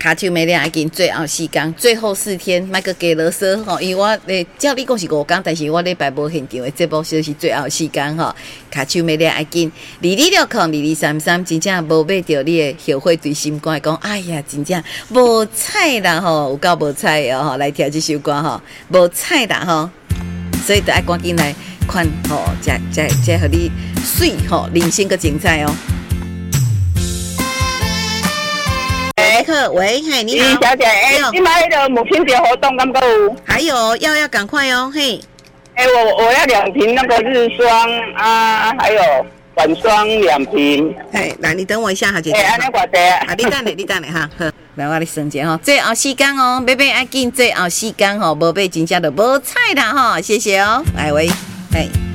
卡手没练，要紧最后4天，最后4天，莫个加啰嗦吼。因为我照你讲是5天，但是我礼拜无现场的节目就是最后4天吼。卡手没练，要紧22602233，真正无买到你的后悔对心肝，讲哎呀，真正无彩啦吼，有够无彩的吼，来听这首歌吼，无彩啦吼，所以就爱赶紧来看吼，这互你水吼，人生个精彩哦。喂，嘿，你好， 小姐，你买那个母亲节活动敢够有？ 还有要赶快哦，嘿， 我要2瓶那个日霜啊，还有晚霜2瓶。 嘿，来，你等我一下哈，姐姐。 安尼偌济啊？ 你等咧哈，好，来我来算一下哈，最后4天哦，买要紧，最后4天吼，无买真正就无彩啦哈，谢谢哦，来喂，嘿。